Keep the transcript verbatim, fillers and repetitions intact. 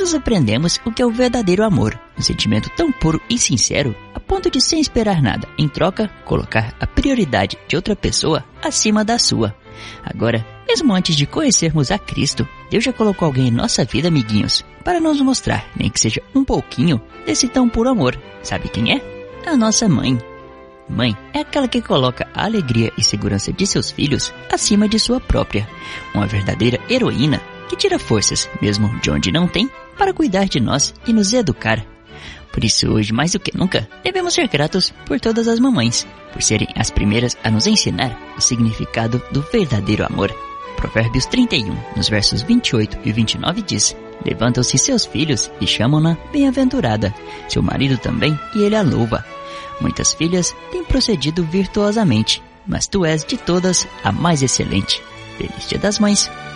juntos aprendemos o que é o verdadeiro amor, um sentimento tão puro e sincero, a ponto de, sem esperar nada em troca, colocar a prioridade de outra pessoa acima da sua. Agora, mesmo antes de conhecermos a Cristo, Deus já colocou alguém em nossa vida, amiguinhos, para nos mostrar, nem que seja um pouquinho, desse tão puro amor. Sabe quem é? A nossa mãe. Mãe é aquela que coloca a alegria e segurança de seus filhos acima de sua própria. Uma verdadeira heroína que tira forças, mesmo de onde não tem, para cuidar de nós e nos educar. Por isso, hoje, mais do que nunca, devemos ser gratos por todas as mamães, por serem as primeiras a nos ensinar o significado do verdadeiro amor. Provérbios trinta e um, nos versos vinte e oito e vinte e nove diz: levantam-se seus filhos e chamam-na bem-aventurada, seu marido também, e ele a louva. Muitas filhas têm procedido virtuosamente, mas tu és de todas a mais excelente. Feliz Dia das Mães!